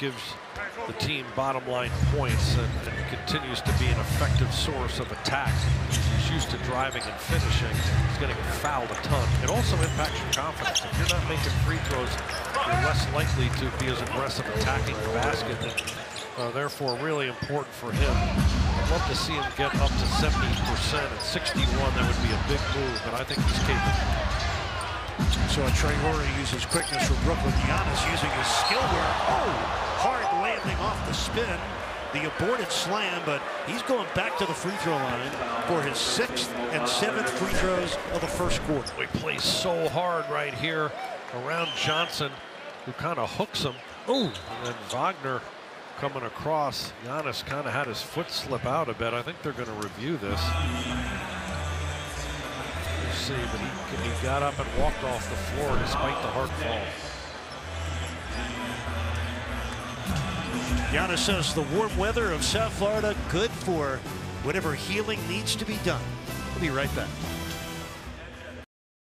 gives the team bottom line points and continues to be an effective source of attack. He's used to driving and finishing. He's getting fouled a ton. It also impacts your confidence. If you're not making free throws, you're less likely to be as aggressive attacking the basket, and therefore really important for him. I'd love to see him get up to 70%. At 61, that would be a big move, but I think he's capable. So Trey Horry uses quickness from Brooklyn. Giannis using his skill work. Oh, hard landing off the spin. The aborted slam, but he's going back to the free throw line for his 6th and 7th free throws of the first quarter. He plays so hard right here around Johnson, who kind of hooks him. Oh, and then Wagner coming across. Giannis kind of had his foot slip out a bit. I think they're going to review this. We'll see, but he got up and walked off the floor despite the hard fall. Giannis says the warm weather of South Florida good for whatever healing needs to be done. We'll be right back.